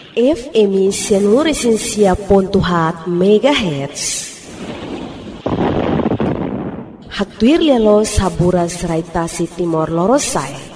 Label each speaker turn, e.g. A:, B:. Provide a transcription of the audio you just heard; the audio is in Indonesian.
A: FM Seluruh Pontuhat MHz. Haktuir lelo sabura serai tasi timor lorosai.